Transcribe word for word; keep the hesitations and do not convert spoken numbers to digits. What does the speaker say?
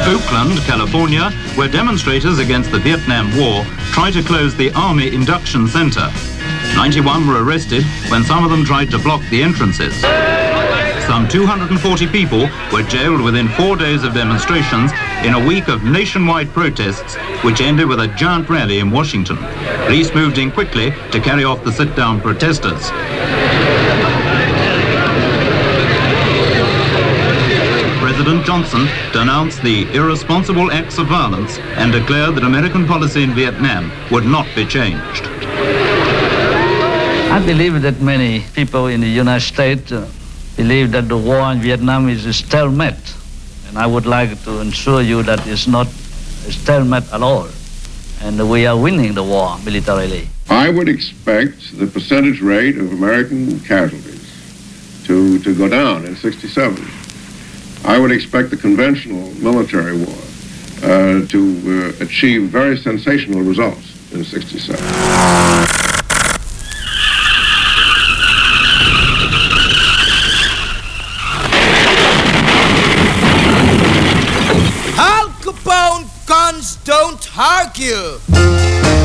Oakland, California, where demonstrators against the Vietnam War tried to close the Army Induction Center. ninety-one were arrested when some of them tried to block the entrances. Some two hundred forty people were jailed within four days of demonstrations in a week of nationwide protests, which ended with a giant rally in Washington. Police moved in quickly to carry off the sit-down protesters. President Johnson denounced the irresponsible acts of violence and declared that American policy in Vietnam would not be changed. I believe that many people in the United States uh, believe that the war in Vietnam is a stalemate. And I would like to assure you that it's not a stalemate at all. And we are winning the war militarily. I would expect the percentage rate of American casualties to, to go down in sixty-seven. I would expect the conventional military war uh, to uh, achieve very sensational results in sixty-seven. Al Capone guns don't argue.